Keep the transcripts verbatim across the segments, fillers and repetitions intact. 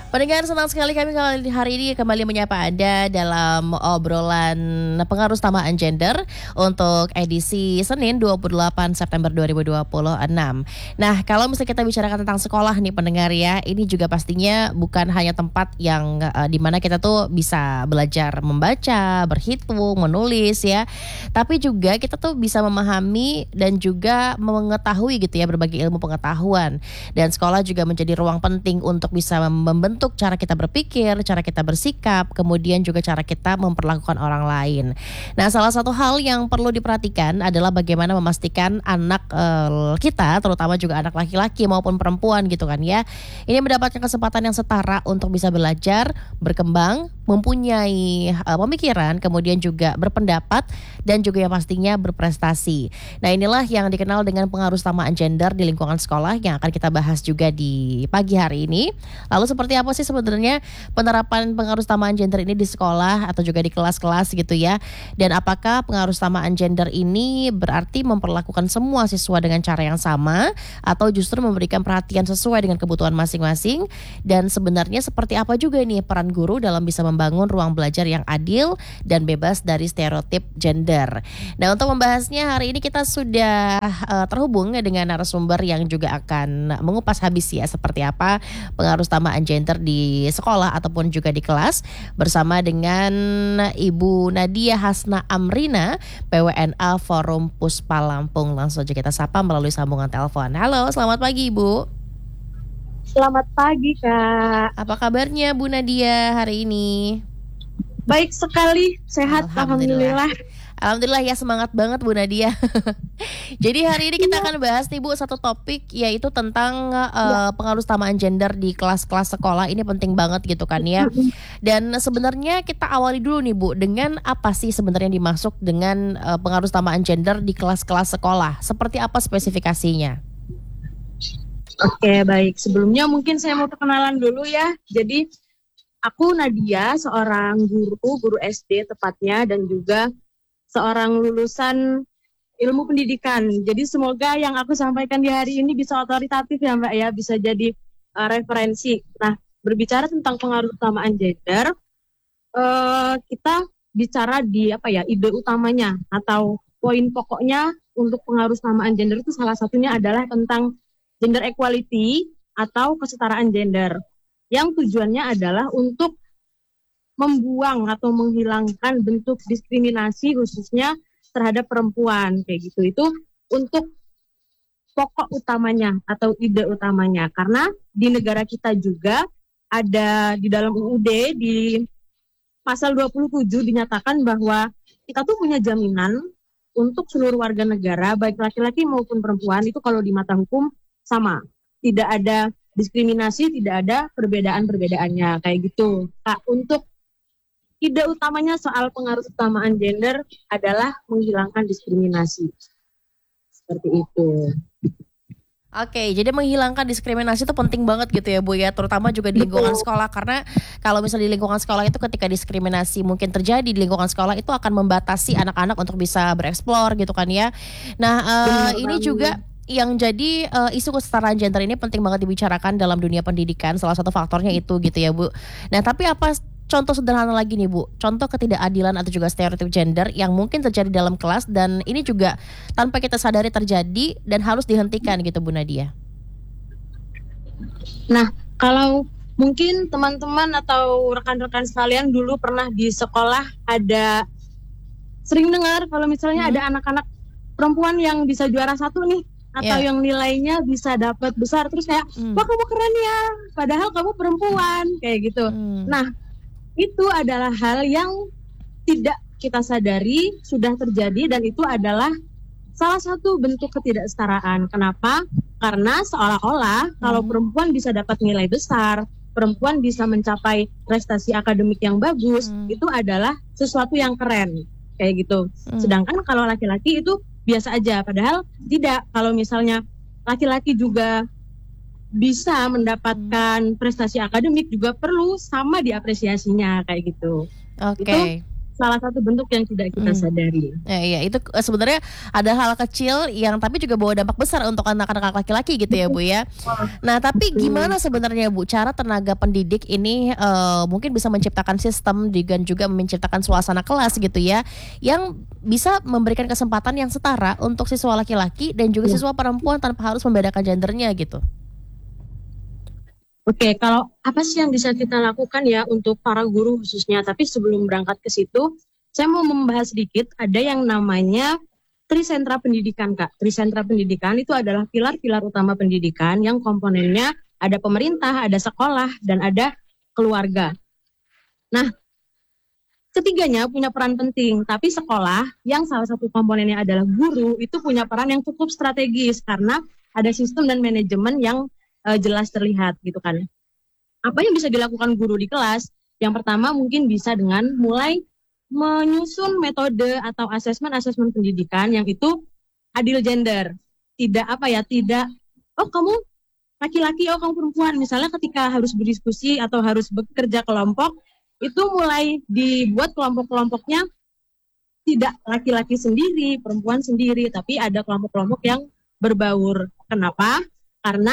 Pendengar, senang sekali kami kali- hari ini kembali menyapa Anda dalam obrolan pengaruh samaan gender untuk edisi Senin dua puluh delapan September dua ribu dua puluh enam. Nah, kalau misalnya kita bicarakan tentang sekolah nih pendengar ya, ini juga pastinya bukan hanya tempat yang uh, di mana kita tuh bisa belajar membaca, berhitung, menulis ya, tapi juga kita tuh bisa memahami dan juga mengetahui gitu ya berbagai ilmu pengetahuan. Dan sekolah juga menjadi ruang penting untuk bisa membentuk untuk cara kita berpikir, cara kita bersikap, kemudian juga cara kita memperlakukan orang lain. Nah, salah satu hal yang perlu diperhatikan adalah bagaimana memastikan anak uh, kita, terutama juga anak laki-laki maupun perempuan gitu kan ya, ini mendapatkan kesempatan yang setara untuk bisa belajar, berkembang, mempunyai uh, pemikiran, kemudian juga berpendapat dan juga yang pastinya berprestasi. Nah, inilah yang dikenal dengan pengaruh samaan gender di lingkungan sekolah yang akan kita bahas juga di pagi hari ini. Lalu seperti apa sih sebenarnya penerapan pengaruh samaan gender ini di sekolah atau juga di kelas-kelas gitu ya? Dan apakah pengaruh samaan gender ini berarti memperlakukan semua siswa dengan cara yang sama atau justru memberikan perhatian sesuai dengan kebutuhan masing-masing? Dan sebenarnya seperti apa juga nih peran guru dalam bisa membangun ruang belajar yang adil dan bebas dari stereotip gender? Nah, untuk membahasnya hari ini kita sudah uh, terhubung dengan narasumber yang juga akan mengupas habis ya seperti apa pengaruh samaan gender di sekolah ataupun juga di kelas, bersama dengan Ibu Nadia Hasna Amrina, P W N A Forum Puspa Lampung. Langsung aja kita sapa melalui sambungan telepon. Halo, selamat pagi Ibu. Selamat pagi Kak. Apa kabarnya Bu Nadia hari ini? Baik sekali, sehat Alhamdulillah. Alhamdulillah. Alhamdulillah ya, semangat banget Bu Nadia. Jadi hari ini kita akan bahas nih Bu satu topik, yaitu tentang uh, pengaruh samaan gender di kelas-kelas sekolah. Ini penting banget gitu kan ya. Dan sebenarnya kita awali dulu nih Bu, dengan apa sih sebenarnya dimaksud dengan uh, pengaruh samaan gender di kelas-kelas sekolah? Seperti apa spesifikasinya? Oke, baik. Sebelumnya mungkin saya mau perkenalan dulu ya. Jadi aku Nadia, seorang guru, guru S D tepatnya, dan juga seorang lulusan ilmu pendidikan. Jadi semoga yang aku sampaikan di hari ini bisa otoritatif ya Mbak ya, bisa jadi uh, referensi. Nah, berbicara tentang pengaruh samaan gender, uh, kita bicara di apa ya, ide utamanya atau poin pokoknya untuk pengaruh samaan gender itu salah satunya adalah tentang gender equality atau kesetaraan gender, yang tujuannya adalah untuk membuang atau menghilangkan bentuk diskriminasi khususnya terhadap perempuan kayak gitu. Itu untuk pokok utamanya atau ide utamanya, karena di negara kita juga ada di dalam U U D di pasal dua puluh tujuh dinyatakan bahwa kita tuh punya jaminan untuk seluruh warga negara baik laki-laki maupun perempuan itu kalau di mata hukum sama, tidak ada diskriminasi, tidak ada perbedaan-perbedaannya kayak gitu. Kak, untuk ide utamanya soal pengaruh samaan gender adalah menghilangkan diskriminasi. Seperti itu. Oke, jadi menghilangkan diskriminasi itu penting banget gitu ya Bu ya, terutama juga di lingkungan sekolah, karena kalau misalnya di lingkungan sekolah itu ketika diskriminasi mungkin terjadi di lingkungan sekolah itu akan membatasi anak-anak untuk bisa bereksplor gitu kan ya. Nah uh, ini juga yang jadi uh, isu kesetaraan gender ini penting banget dibicarakan dalam dunia pendidikan, salah satu faktornya itu gitu ya Bu. Nah, tapi apa contoh sederhana lagi nih Bu, contoh ketidakadilan atau juga stereotip gender yang mungkin terjadi dalam kelas dan ini juga tanpa kita sadari terjadi dan harus dihentikan gitu Bu Nadia? Nah, kalau mungkin teman-teman atau rekan-rekan sekalian dulu pernah di sekolah ada sering dengar kalau misalnya hmm. ada anak-anak perempuan yang bisa juara satu nih, atau yeah. yang nilainya bisa dapat besar, terus kayak hmm. wah kamu keren ya, padahal kamu perempuan kayak gitu. Hmm. Nah, itu adalah hal yang tidak kita sadari sudah terjadi dan itu adalah salah satu bentuk ketidaksetaraan. Kenapa? Karena seolah-olah hmm. kalau perempuan bisa dapat nilai besar, perempuan bisa mencapai prestasi akademik yang bagus, hmm. itu adalah sesuatu yang keren kayak gitu. Hmm. Sedangkan kalau laki-laki itu biasa aja, padahal tidak. Kalau misalnya laki-laki juga bisa mendapatkan prestasi akademik juga perlu sama diapresiasinya kayak gitu. Oke. Okay. Itu salah satu bentuk yang tidak kita Hmm. sadari. Ya, iya itu eh, sebenarnya ada hal kecil yang tapi juga bawa dampak besar untuk anak-anak laki-laki gitu ya Bu ya. Nah tapi gimana sebenarnya Bu cara tenaga pendidik ini eh, mungkin bisa menciptakan sistem dan juga menciptakan suasana kelas gitu ya yang bisa memberikan kesempatan yang setara untuk siswa laki-laki dan juga Ya. siswa perempuan tanpa harus membedakan gendernya gitu. Oke, kalau apa sih yang bisa kita lakukan ya untuk para guru khususnya? Tapi sebelum berangkat ke situ, saya mau membahas sedikit. Ada yang namanya Trisentra Pendidikan, Kak. Trisentra Pendidikan itu adalah pilar-pilar utama pendidikan yang komponennya ada pemerintah, ada sekolah, dan ada keluarga. Nah, ketiganya punya peran penting, tapi sekolah yang salah satu komponennya adalah guru itu punya peran yang cukup strategis karena ada sistem dan manajemen yang uh, jelas terlihat gitu kan. Apa yang bisa dilakukan guru di kelas? Yang pertama mungkin bisa dengan mulai menyusun metode atau asesmen-asesmen pendidikan yang itu adil gender. Tidak apa ya, tidak oh kamu laki-laki, oh kamu perempuan. Misalnya ketika harus berdiskusi atau harus bekerja kelompok, itu mulai dibuat kelompok-kelompoknya tidak laki-laki sendiri, perempuan sendiri, tapi ada kelompok-kelompok yang berbaur. Kenapa? Karena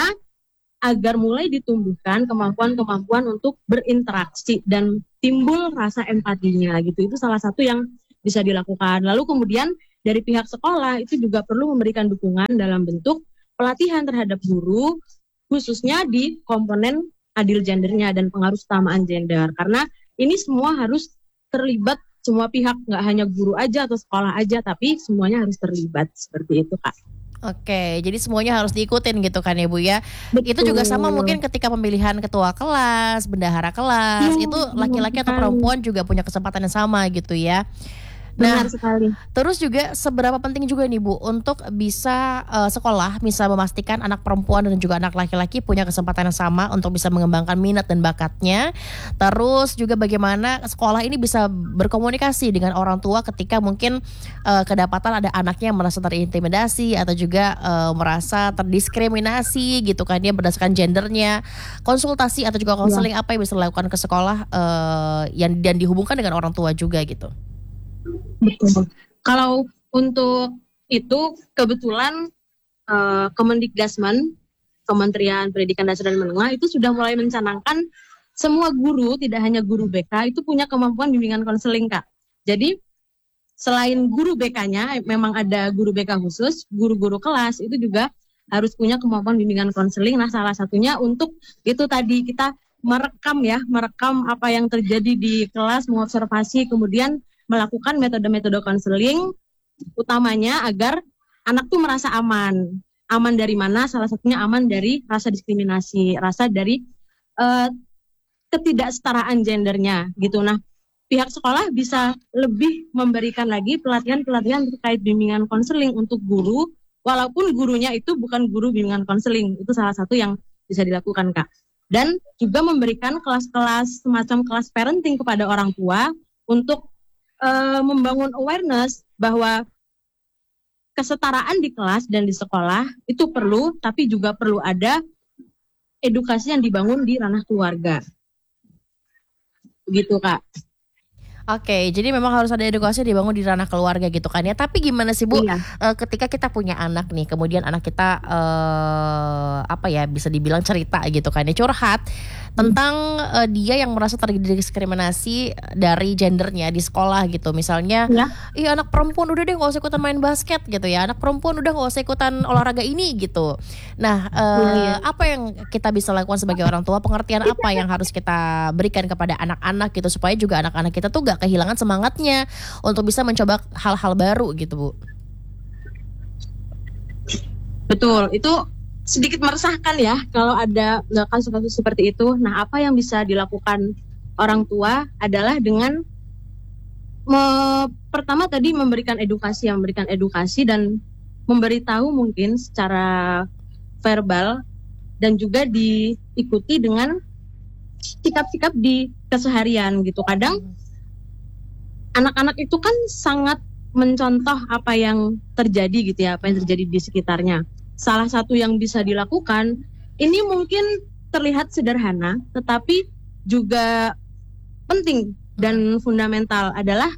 agar mulai ditumbuhkan kemampuan-kemampuan untuk berinteraksi dan timbul rasa empatinya gitu. Itu salah satu yang bisa dilakukan. Lalu kemudian dari pihak sekolah itu juga perlu memberikan dukungan dalam bentuk pelatihan terhadap guru, khususnya di komponen adil gendernya dan pengaruh utamaan gender. Karena ini semua harus terlibat semua pihak, nggak hanya guru aja atau sekolah aja, tapi semuanya harus terlibat seperti itu, Kak. Oke, jadi semuanya harus diikutin gitu kan ya Bu ya. Betul. Itu juga sama mungkin ketika pemilihan ketua kelas, bendahara kelas, Ya, itu laki-laki atau perempuan juga punya kesempatan yang sama gitu ya. Benar Nah, sekali. terus juga seberapa penting juga nih Bu untuk bisa uh, sekolah bisa memastikan anak perempuan dan juga anak laki-laki punya kesempatan yang sama untuk bisa mengembangkan minat dan bakatnya. Terus juga bagaimana sekolah ini bisa berkomunikasi dengan orang tua ketika mungkin uh, kedapatan ada anaknya yang merasa terintimidasi atau juga uh, merasa terdiskriminasi gitu kan dia berdasarkan gendernya. Konsultasi atau juga konseling apa yang bisa dilakukan ke sekolah uh, yang dan dihubungkan dengan orang tua juga gitu. Betul. Kalau untuk itu kebetulan uh, Kemendikdasmen, Kementerian Pendidikan Dasar dan Menengah itu sudah mulai mencanangkan semua guru, tidak hanya guru B K, itu punya kemampuan bimbingan konseling, Kak. Jadi selain guru B K-nya, memang ada guru B K khusus, guru-guru kelas itu juga harus punya kemampuan bimbingan konseling. Nah, salah satunya untuk itu tadi kita merekam ya, merekam apa yang terjadi di kelas, mengobservasi, kemudian melakukan metode-metode konseling utamanya agar anak tuh merasa aman. Aman dari mana? Salah satunya aman dari rasa diskriminasi, rasa dari uh, ketidaksetaraan gendernya gitu. Nah, pihak sekolah bisa lebih memberikan lagi pelatihan-pelatihan terkait bimbingan konseling untuk guru, walaupun gurunya itu bukan guru bimbingan konseling. Itu salah satu yang bisa dilakukan, Kak. Dan juga memberikan kelas-kelas semacam kelas parenting kepada orang tua untuk Uh, membangun awareness bahwa kesetaraan di kelas dan di sekolah itu perlu, tapi juga perlu ada edukasi yang dibangun di ranah keluarga. Begitu, Kak. Oke, jadi memang harus ada edukasi dibangun di ranah keluarga gitu kan ya. Tapi gimana sih Bu, Iya. e, ketika kita punya anak nih, kemudian anak kita e, apa ya bisa dibilang cerita gitu kan ya, curhat tentang e, dia yang merasa terdiskriminasi dari gendernya di sekolah gitu. Misalnya, Ya. iya anak perempuan udah deh gak usah ikutan main basket gitu ya, anak perempuan udah gak usah ikutan olahraga ini gitu. Nah, e, Iya. apa yang kita bisa lakukan sebagai orang tua, pengertian apa yang harus kita berikan kepada anak-anak gitu supaya juga anak-anak kita tuh gak kehilangan semangatnya untuk bisa mencoba hal-hal baru gitu Bu. Betul, itu sedikit meresahkan ya kalau ada kasus-kasus seperti itu. Nah, apa yang bisa dilakukan orang tua adalah dengan me, pertama tadi memberikan edukasi, yang memberikan edukasi dan memberitahu mungkin secara verbal dan juga diikuti dengan sikap-sikap di keseharian gitu. Kadang anak-anak itu kan sangat mencontoh apa yang terjadi gitu ya, apa yang terjadi di sekitarnya. Salah satu yang bisa dilakukan, ini mungkin terlihat sederhana, tetapi juga penting dan fundamental adalah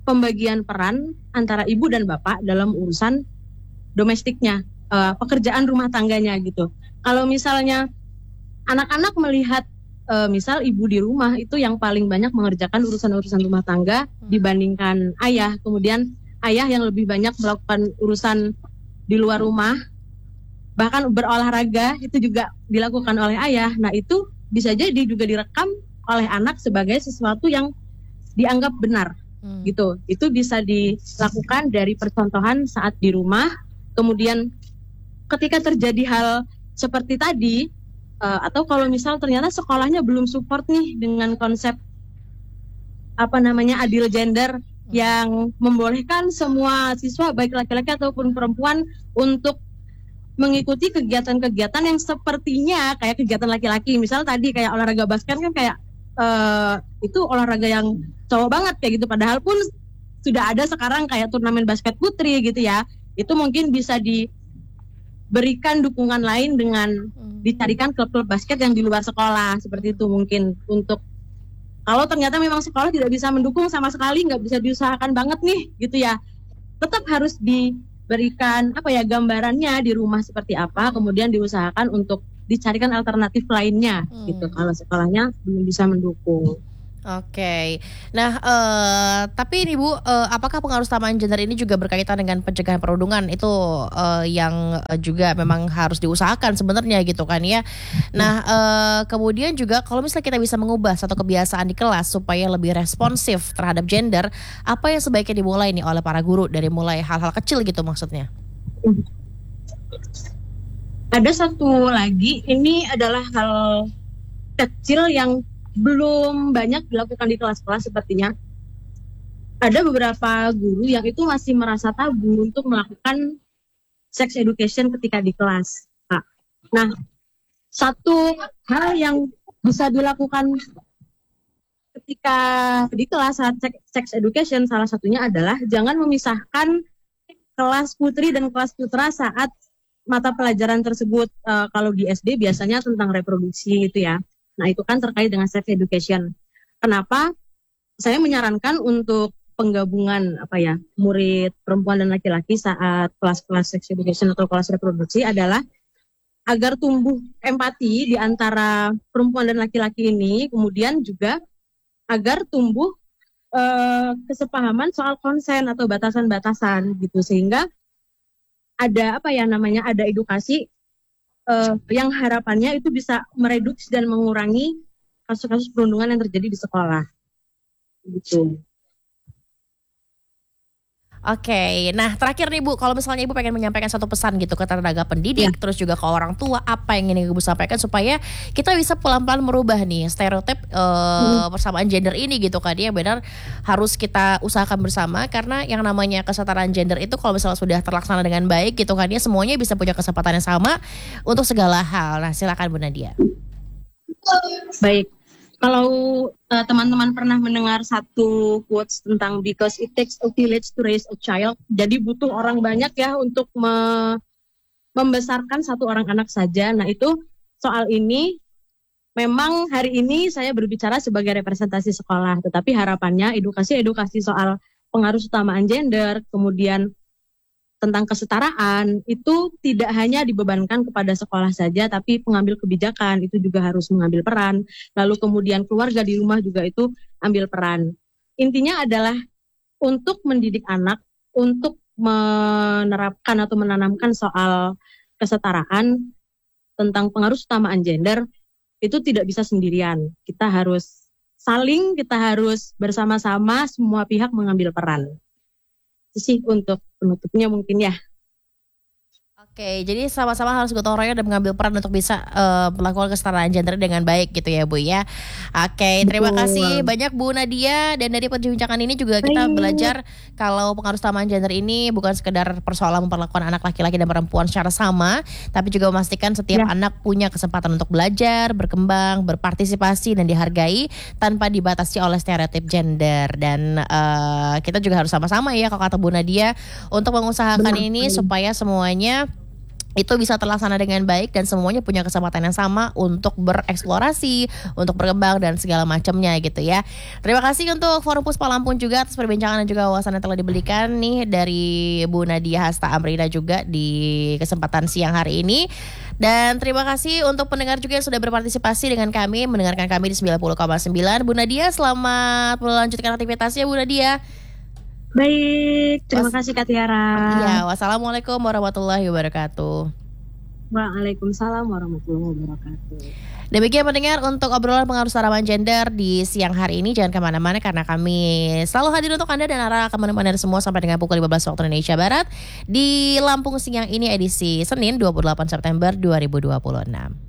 pembagian peran antara ibu dan bapak dalam urusan domestiknya, uh, pekerjaan rumah tangganya gitu. Kalau misalnya anak-anak melihat uh, misal ibu di rumah itu yang paling banyak mengerjakan urusan-urusan rumah tangga dibandingkan ayah, kemudian ayah yang lebih banyak melakukan urusan di luar rumah, bahkan berolahraga itu juga dilakukan oleh ayah. Nah itu bisa jadi juga direkam oleh anak sebagai sesuatu yang dianggap benar. Hmm. Gitu, itu bisa dilakukan dari percontohan saat di rumah. Kemudian ketika terjadi hal seperti tadi, uh, atau kalau misal ternyata sekolahnya belum support nih dengan konsep apa namanya adil gender, hmm. yang membolehkan semua siswa baik laki-laki ataupun perempuan untuk mengikuti kegiatan-kegiatan yang sepertinya kayak kegiatan laki-laki. Misal tadi kayak olahraga basket kan kayak uh, itu olahraga yang cowok banget kayak gitu, padahal pun sudah ada sekarang kayak turnamen basket putri gitu ya. Itu mungkin bisa diberikan dukungan lain dengan dicarikan klub-klub basket yang di luar sekolah seperti itu mungkin. Untuk kalau ternyata memang sekolah tidak bisa mendukung sama sekali, nggak bisa diusahakan banget nih gitu ya, tetap harus diberikan apa ya gambarannya di rumah seperti apa, kemudian diusahakan untuk dicarikan alternatif lainnya hmm. gitu kalau sekolahnya belum bisa mendukung. Oke, okay. Nah uh, tapi ini Bu, uh, apakah pengaruh utamaan gender ini juga berkaitan dengan pencegahan perundungan itu uh, yang juga memang harus diusahakan sebenarnya gitu kan ya? Nah uh, kemudian juga kalau misalnya kita bisa mengubah satu kebiasaan di kelas supaya lebih responsif terhadap gender, apa yang sebaiknya dimulai nih oleh para guru dari mulai hal-hal kecil gitu maksudnya? Ada satu lagi, ini adalah hal kecil yang belum banyak dilakukan di kelas-kelas sepertinya. Ada beberapa guru yang itu masih merasa tabu untuk melakukan sex education ketika di kelas. Nah, nah satu hal yang bisa dilakukan ketika di kelas saat sex education salah satunya adalah jangan memisahkan kelas putri dan kelas putra saat mata pelajaran tersebut. Uh, kalau di S D biasanya tentang reproduksi gitu ya. Nah itu kan terkait dengan sex education. Kenapa saya menyarankan untuk penggabungan apa ya murid perempuan dan laki-laki saat kelas-kelas sex education atau kelas reproduksi adalah agar tumbuh empati di antara perempuan dan laki-laki ini, kemudian juga agar tumbuh eh, kesepahaman soal konsen atau batasan-batasan gitu, sehingga ada apa ya namanya ada edukasi Uh, yang harapannya itu bisa mereduksi dan mengurangi kasus-kasus perundungan yang terjadi di sekolah. Gitu. Oke, okay. Nah terakhir nih Bu, kalau misalnya Ibu pengen menyampaikan satu pesan gitu ke tenaga pendidik, ya. Terus juga ke orang tua, apa yang ingin Ibu sampaikan supaya kita bisa pelan-pelan merubah nih stereotip uh, hmm. persamaan gender ini gitu kan ya, benar harus kita usahakan bersama karena yang namanya kesetaraan gender itu kalau misalnya sudah terlaksana dengan baik gitu kan ya, semuanya bisa punya kesempatan yang sama untuk segala hal. Nah silakan Bu Nadia. Baik. Kalau uh, teman-teman pernah mendengar satu quotes tentang because it takes a village to raise a child, jadi butuh orang banyak ya untuk me- membesarkan satu orang anak saja. Nah itu soal ini memang hari ini saya berbicara sebagai representasi sekolah, tetapi harapannya edukasi-edukasi soal pengaruh utamaan gender, kemudian tentang kesetaraan itu tidak hanya dibebankan kepada sekolah saja, tapi pengambil kebijakan itu juga harus mengambil peran. Lalu kemudian keluarga di rumah juga itu ambil peran. Intinya adalah untuk mendidik anak, untuk menerapkan atau menanamkan soal kesetaraan tentang pengaruh utamaan gender itu tidak bisa sendirian. Kita harus saling, kita harus bersama-sama semua pihak mengambil peran. Sih untuk penutupnya mungkin ya. Oke, jadi sama-sama harus gotong royong dan mengambil peran untuk bisa uh, melakukan kesetaraan gender dengan baik gitu ya Bu ya. Oke, terima Betul. kasih banyak Bu Nadia, dan dari perbincangan ini juga kita Hai. belajar kalau pengaruh utamaan gender ini bukan sekedar persoalan memperlakukan anak laki-laki dan perempuan secara sama, tapi juga memastikan setiap ya. anak punya kesempatan untuk belajar, berkembang, berpartisipasi dan dihargai tanpa dibatasi oleh stereotip gender. Dan uh, kita juga harus sama-sama ya kalau kata Bu Nadia untuk mengusahakan Benar. ini supaya semuanya itu bisa terlaksana dengan baik dan semuanya punya kesempatan yang sama untuk bereksplorasi, untuk berkembang dan segala macamnya gitu ya. Terima kasih untuk Forum Puspa Lampung juga atas perbincangan dan juga wawasan yang telah diberikan nih dari Bu Nadia Hasta Amrina juga di kesempatan siang hari ini. Dan terima kasih untuk pendengar juga yang sudah berpartisipasi dengan kami, mendengarkan kami di sembilan puluh koma sembilan. Bu Nadia, selamat melanjutkan aktivitasnya Bu Nadia. Baik, terima Was- kasih Kak Tiara. Ya, wassalamualaikum warahmatullahi wabarakatuh. Waalaikumsalam warahmatullahi wabarakatuh. Demikian pendengar untuk obrolan pengaruh tanaman gender di siang hari ini. Jangan kemana-mana karena kami selalu hadir untuk Anda dan arah akan menemani Anda semua sampai dengan pukul lima belas waktu Indonesia Barat di Lampung Siang ini edisi Senin dua puluh delapan September dua ribu dua puluh enam.